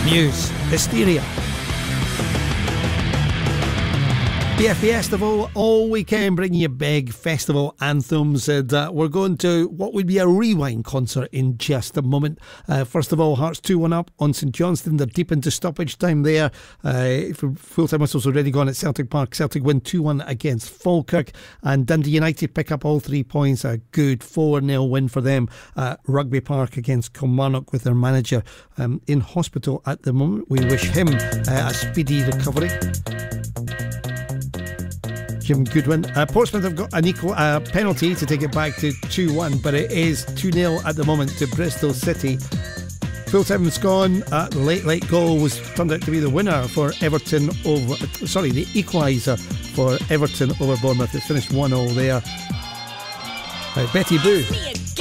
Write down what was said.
Muse, Hysteria. BF Festival all weekend, bringing you big festival anthems, and we're going to what would be a rewind concert in just a moment. First of all, Hearts 2-1 up on St Johnstone. They're deep into stoppage time there. Full-time whistles already gone at Celtic Park. Celtic win 2-1 against Falkirk, and Dundee United pick up all 3 points. A good 4-0 win for them at Rugby Park against Kilmarnock, with their manager in hospital at the moment. We wish him a speedy recovery. Jim Goodwin. Portsmouth have got an equal penalty to take it back to 2-1, but it is 2-0 at the moment to Bristol City. Full time's gone. The late goal was turned out to be the winner for Everton over. Sorry, the equaliser for Everton over Bournemouth. It's finished 1-0 there. Betty Boo.